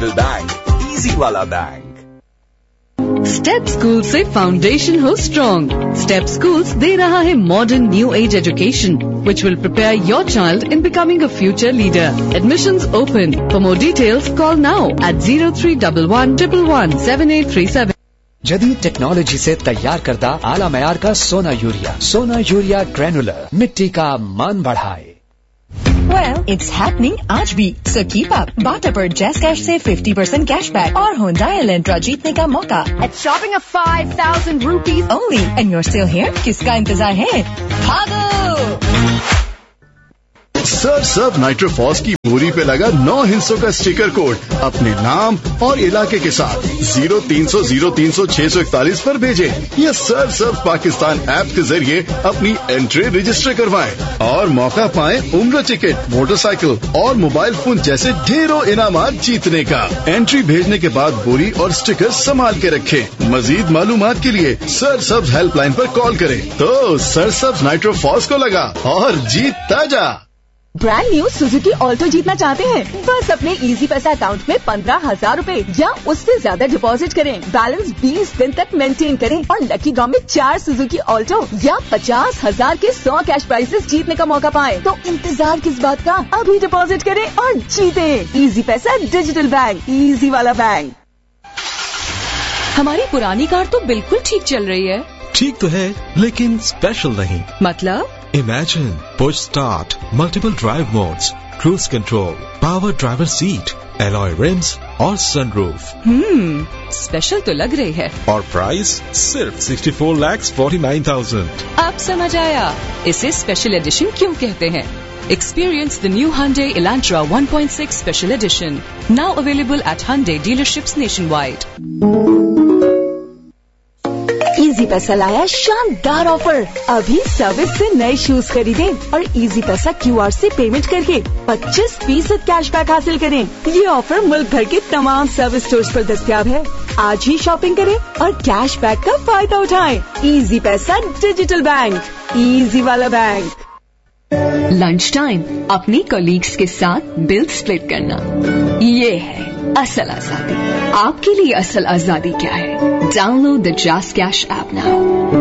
Digital bank, easy वाला bank. Step school से foundation हो स्ट्रॉन्ग। स्टेप स्कूल्स दे रहा है modern new age education which will prepare your child in becoming a future leader. Admissions open. For more details, call now at 0311117837. जदीद technology से तैयार करता आला मयार का सोना यूरिया ग्रेनुलर मिट्टी का मान बढ़ाए। Well, it's happening आज भी. So keep up. बाटा पर जैस कैश से 50% कैशबैक और Hyundai Elantra जीतने का मौका. At shopping of 5,000 rupees only. And you're still here? किसका इंतजार है? भागो! सर्फ नाइट्रोफॉस की बोरी पे लगा 9 हिस्सों का स्टिकर कोड अपने नाम और इलाके के साथ 0300-0300-641 पर भेजें या सर्फ पाकिस्तान ऐप के जरिए अपनी एंट्री रजिस्टर करवाएं और मौका पाएं उम्र टिकट, मोटरसाइकिल और मोबाइल फोन जैसे ढेरों इनामात जीतने का। एंट्री भेजने के बाद बोरी और स्टिकर संभाल के रखें। मजीद मालूमात के लिए सर्फ हेल्पलाइन पर कॉल करें। तो सर्फ नाइट्रोफॉस को लगा और जीतता जा। ब्रांड न्यू सुजुकी ऑल्टो जीतना चाहते हैं? बस अपने इजी पैसा अकाउंट में 15,000 रूपए या उससे ज्यादा डिपॉजिट करें, बैलेंस 20 दिन तक मेंटेन करें और लकी ड्रॉ में 4 सुजुकी ऑल्टो या 50,000 के 100 कैश प्राइजेस जीतने का मौका पाएं। तो इंतजार किस बात का, अभी डिपॉजिट करें और जीते। इजी पैसा डिजिटल बैंक, इजी वाला बैंक। हमारी पुरानी कार तो बिल्कुल ठीक चल रही है। ठीक तो है लेकिन स्पेशल नहीं। मतलब? Imagine push start, multiple drive modes, cruise control, power driver seat, alloy rims और sunroof. स्पेशल तो लग रही है। और प्राइस सिर्फ 64,49,000। अब समझ आया इसे स्पेशल एडिशन क्यों कहते हैं। Experience the new Hyundai Elantra 1.6 Special Edition, now available at Hyundai dealerships nationwide. Easy पैसा लाया शानदार ऑफर। अभी सर्विस से नए शूज खरीदें और इजी पैसा QR से पेमेंट करके 25% कैशबैक हासिल करें। ये ऑफर मुल्क भर के तमाम सर्विस स्टोर्स पर दस्तयाब है। आज ही शॉपिंग करें और कैशबैक का फायदा उठाएं। इजी पैसा डिजिटल बैंक, इजी वाला बैंक। लंच टाइम अपनी कलीग्स के साथ बिल स्प्लिट करना, ये है असल आजादी। आपके लिए असल आजादी क्या है? डाउनलोड द जैस कैश ऐप नाउ।